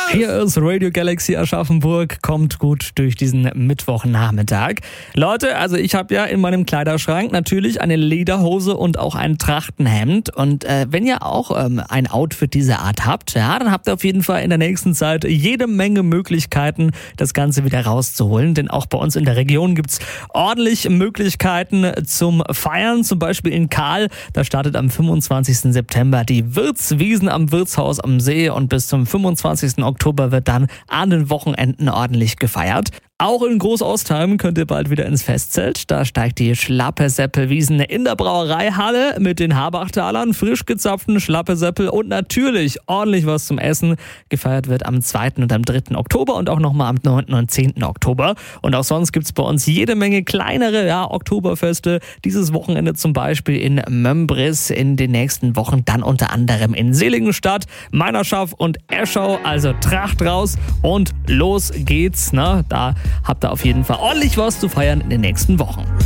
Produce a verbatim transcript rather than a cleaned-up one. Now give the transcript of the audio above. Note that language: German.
Hier ist Radio Galaxy Aschaffenburg, kommt gut durch diesen Mittwochnachmittag. Leute, also ich habe ja in meinem Kleiderschrank natürlich eine Lederhose und auch ein Trachtenhemd. Und äh, wenn ihr auch ähm, ein Outfit dieser Art habt, ja, dann habt ihr auf jeden Fall in der nächsten Zeit jede Menge Möglichkeiten, das Ganze wieder rauszuholen. Denn auch bei uns in der Region gibt's ordentlich Möglichkeiten zum Feiern. Zum Beispiel in Kahl, da startet am fünfundzwanzigsten September die Wirtswiesen am Wirtshaus am See und bis zum fünfundzwanzigsten Oktober wird dann an den Wochenenden ordentlich gefeiert. Auch in Großaustheim könnt ihr bald wieder ins Festzelt. Da steigt die Schlappeseppelwiesen in der Brauereihalle mit den Habachtalern, frisch gezapften Schlappeseppel und natürlich ordentlich was zum Essen. Gefeiert wird am zweiten und am dritten Oktober und auch nochmal am neunten und zehnten Oktober. Und auch sonst gibt's bei uns jede Menge kleinere ja, Oktoberfeste. Dieses Wochenende zum Beispiel in Mömbris, in den nächsten Wochen dann unter anderem in Seligenstadt, Meinerschaft und Eschau. Also Tracht raus und los geht's. Ne? Da habt ihr auf jeden Fall ordentlich was zu feiern in den nächsten Wochen.